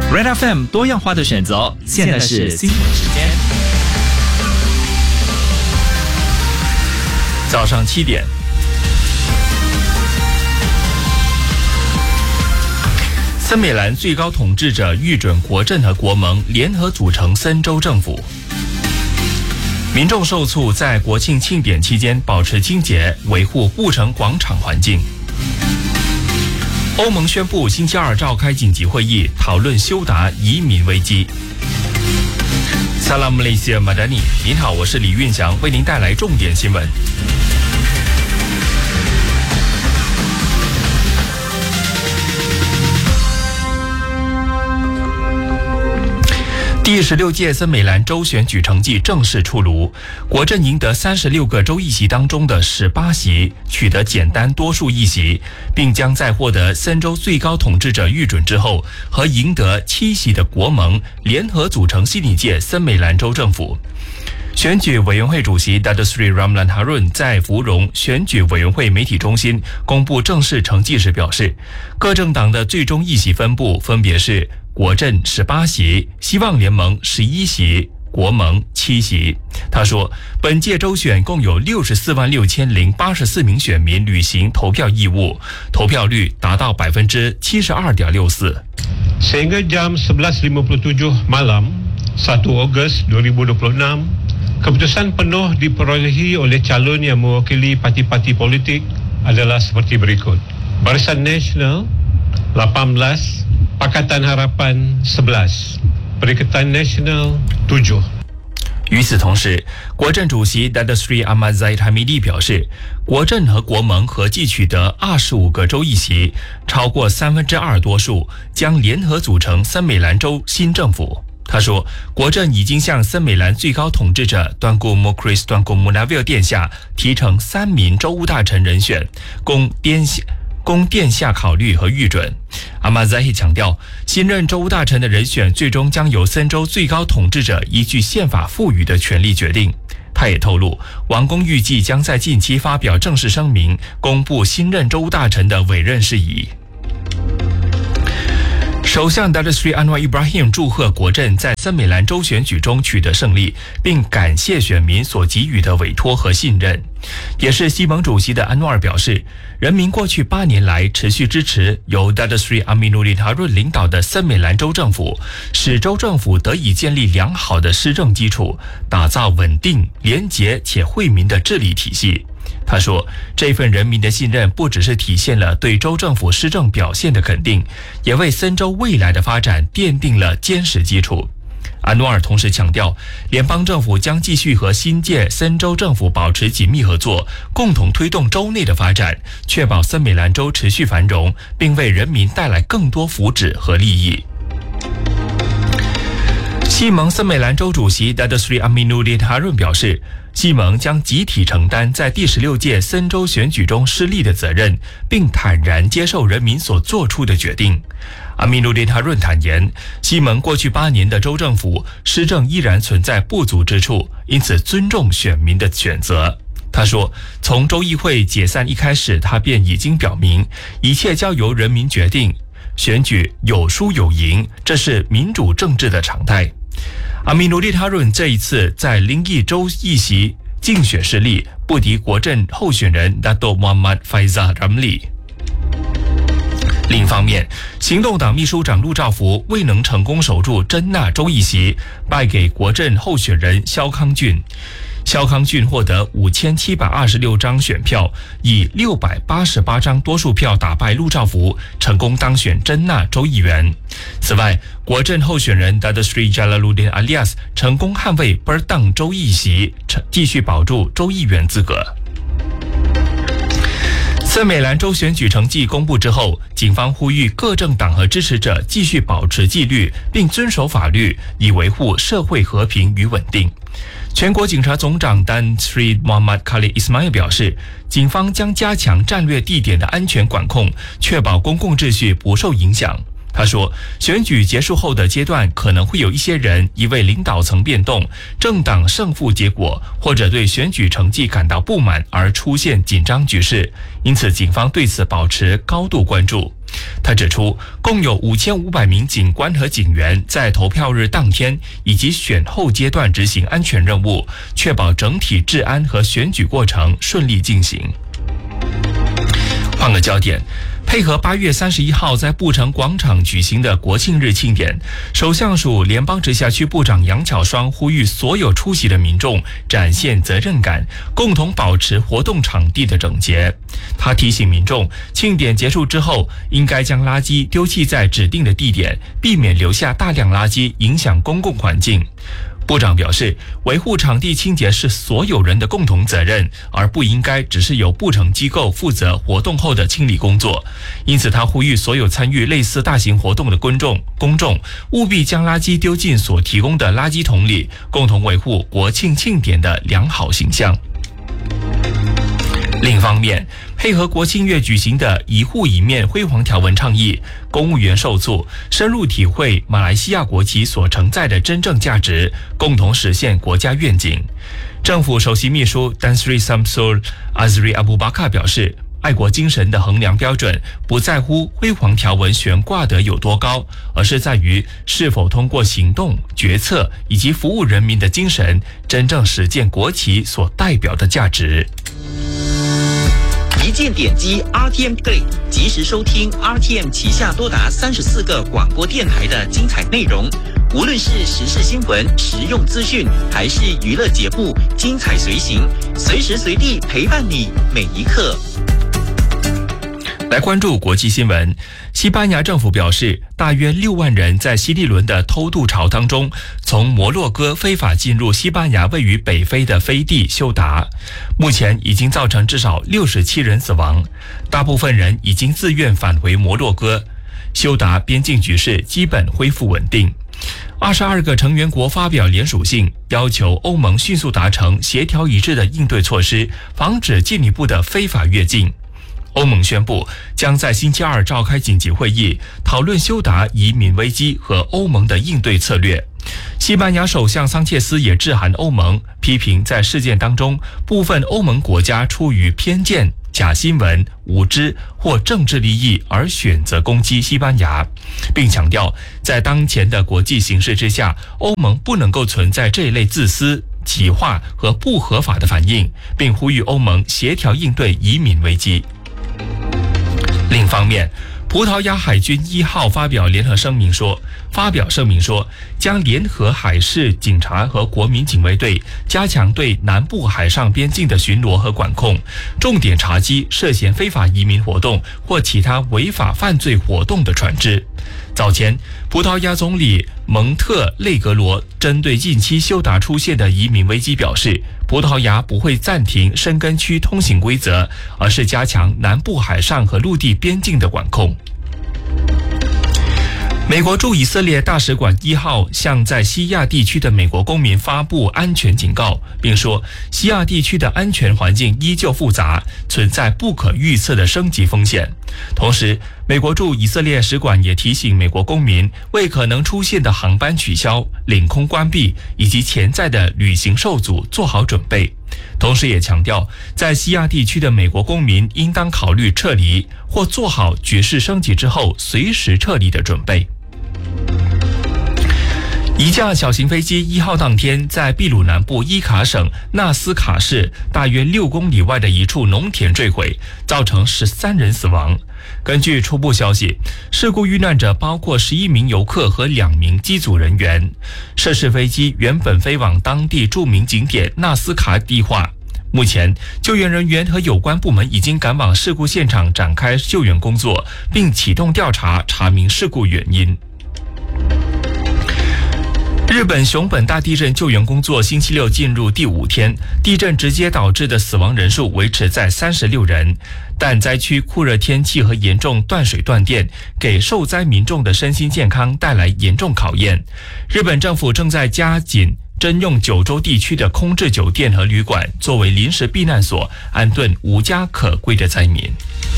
Red FM 多样化的选择，现在是新闻时间。 早上7点，森美兰最高统治者预准国阵和国盟联合组成森州政府。民众受促在国庆庆典期间保持清洁，维护护城广场环境。欧盟宣布星期二召开紧急会议，讨论休达移民危机。Salam Malaysia Madani， 您好，我是李运祥，为您带来重点新闻。第16届森美兰州选举成绩正式出炉，国阵赢得36个州议席当中的18席，取得简单多数议席，并将在获得森州最高统治者预准之后，和赢得7席的国盟联合组成新一届森美兰州政府。选举委员会主席 Datuk Seri Ramlan Harun 在芙蓉选举委员会媒体中心公布正式成绩时表示，各政党的最终议席分布分别是国阵18席，希望联盟11席，国盟7席。他说，本届州选共有646084名选民履行投票义务，投票率达到 72.64%。 Sehingga jam 11.57 malam 1 Ogos 2026, keputusan penuh diperolehi oleh calon yang mewakili parti-parti politik adalah seperti berikut. Barisan Nasional 18, Pakatan Harapan 11, Perikatan Nasional 7。 与此同时，国阵主席 Datuk Seri Ahmad Zahid Hamidi 表示，国阵和国盟合计取得25个州议席，超过2/3多数，将联合组成森美兰州新政府。他说，国阵已经向森美兰最高统治者Tunku Mukhris Tunku Munawir 殿下提呈3名州务大臣人选，供殿下考虑和预准。阿马扎希强调，新任州务大臣的人选最终将由森州最高统治者依据宪法赋予的权力决定。他也透露，王公预计将在近期发表正式声明，公布新任州务大臣的委任事宜。首相 Datuk Seri Anwar Ibrahim 祝贺国阵在森美兰州选举中取得胜利，并感谢选民所给予的委托和信任。也是西盟主席的安瓦尔表示，人民过去8年来持续支持由 Datuk Seri Aminuddin Harun 领导的森美兰州政府，使州政府得以建立良好的施政基础，打造稳定、廉洁且惠民的治理体系。他说，这份人民的信任不只是体现了对州政府施政表现的肯定，也为森州未来的发展奠定了坚实基础。安努尔同时强调，联邦政府将继续和新届森州政府保持紧密合作，共同推动州内的发展，确保森美兰州持续繁荣，并为人民带来更多福祉和利益。西盟森美兰州主席 Datuk Seri Aminuddin Harun 表示，西盟将集体承担在第16届森州选举中失利的责任，并坦然接受人民所做出的决定。Aminuddin Harun 坦言，西盟过去8年的州政府施政依然存在不足之处，因此尊重选民的选择。他说，从州议会解散一开始，他便已经表明，一切交由人民决定，选举有输有赢，这是民主政治的常态。Aminuddin Harun 这一次在林义州议席竞选失利，不敌国阵候选人 Datuk Muhammad Faizal Ramli。另一方面，行动党秘书长陆兆福未能成功守住真纳州议席，败给国阵候选人肖康俊。肖康俊获得5726张选票，以688张多数票打败陆兆福，成功当选真纳州议员。此外，国阵候选人 Datuk Seri Jalaluddin Alias 成功捍卫 Perdang 州议席，继续保住州议员资格。森美兰州选举成绩公布之后，警方呼吁各政党和支持者继续保持纪律，并遵守法律，以维护社会和平与稳定。全国警察总长 Tan Sri Muhammad Khalid Ismail 表示，警方将加强战略地点的安全管控，确保公共秩序不受影响。他说，选举结束后的阶段可能会有一些人因为领导层变动、政党胜负结果或者对选举成绩感到不满而出现紧张局势，因此警方对此保持高度关注。 他指出，共有5500名警官和警员在投票日当天以及选后阶段执行安全任务，确保整体治安和选举过程顺利进行。换个焦点，配合8月31号在布城广场举行的国庆日庆典，首相署联邦直辖区部长杨巧双呼吁所有出席的民众展现责任感，共同保持活动场地的整洁。他提醒民众，庆典结束之后，应该将垃圾丢弃在指定的地点，避免留下大量垃圾影响公共环境。部长表示，维护场地清洁是所有人的共同责任，而不应该只是由布城机构负责活动后的清理工作。因此，他呼吁所有参与类似大型活动的公众务必将垃圾丢进所提供的垃圾桶里，共同维护国庆庆典的良好形象。另一方面，配合国庆月举行的一户一面辉煌条纹倡议，公务员受促深入体会马来西亚国旗所承载的真正价值，共同实现国家愿景。政府首席秘书 Tan Sri Samsul Azri Abu Bakar 表示，爱国精神的衡量标准不在乎辉煌条纹悬挂得有多高，而是在于是否通过行动、决策以及服务人民的精神，真正实践国旗所代表的价值。 一键点击 RTM Play， 及时收听 RTM 旗下多达34个广播电台的精彩内容。无论是时事新闻、实用资讯，还是娱乐节目，精彩随行，随时随地陪伴你每一刻。 来关注国际新闻。西班牙政府表示，大约6万人在西利伦的偷渡潮当中，从摩洛哥非法进入西班牙位于北非的飞地休达，目前已经造成至少67人死亡，大部分人已经自愿返回摩洛哥。休达边境局势基本恢复稳定。22个成员国发表联署信，要求欧盟迅速达成协调一致的应对措施，防止进一步的非法越境。欧盟宣布将在星期二召开紧急会议，讨论休达移民危机和欧盟的应对策略。西班牙首相桑切斯也致函欧盟，批评在事件当中部分欧盟国家出于偏见、假新闻、无知或政治利益而选择攻击西班牙，并强调在当前的国际形势之下，欧盟不能够存在这一类自私、极化和不合法的反应，并呼吁欧盟协调应对移民危机。另一方面，葡萄牙海军1号发表声明说，将联合海事警察和国民警卫队加强对南部海上边境的巡逻和管控，重点查缉涉嫌非法移民活动或其他违法犯罪活动的船只。早前，葡萄牙总理蒙特内格罗针对近期休达出现的移民危机表示，葡萄牙不会暂停申根区通行规则，而是加强南部海上和陆地边境的管控。美国驻以色列大使馆1号向在西亚地区的美国公民发布安全警告，并说西亚地区的安全环境依旧复杂，存在不可预测的升级风险。同时，美国驻以色列使馆也提醒美国公民，为可能出现的航班取消、领空关闭以及潜在的旅行受阻做好准备。同时也强调，在西亚地区的美国公民应当考虑撤离，或做好局势升级之后随时撤离的准备。一架小型飞机1号当天在秘鲁南部伊卡省纳斯卡市大约6公里外的一处农田坠毁，造成13人死亡。根据初步消息，事故遇难者包括11名游客和2名机组人员。涉事飞机原本飞往当地著名景点纳斯卡地化。目前，救援人员和有关部门已经赶往事故现场展开救援工作，并启动调查，查明事故原因。日本熊本大地震救援工作星期六进入第5天，地震直接导致的死亡人数维持在36人，但灾区酷热天气和严重断水断电给受灾民众的身心健康带来严重考验。日本政府正在加紧征用九州地区的空置酒店和旅馆作为临时避难所，安顿无家可归的灾民。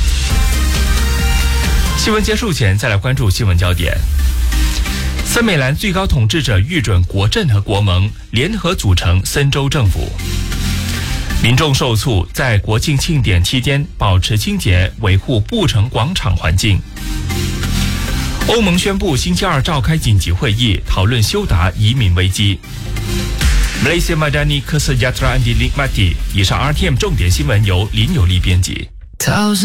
新闻结束前，再来关注新闻焦点。森美兰最高统治者预准国阵和国盟联合组成森州政府。民众受促在国庆庆典期间保持清洁，维护布城广场环境。 欧盟宣布星期二召开紧急会议，讨论休达移民危机。Malaysia Madani Kesejahteraan Dinikmati。以上 RTM 重点新闻由林有利编辑。